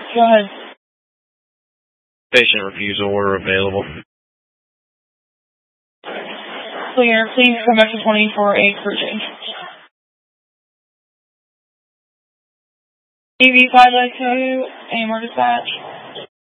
Go ahead. Patient refusal order available. Clear. Please come back to 20 for a crew change. EV 592, AMR dispatch.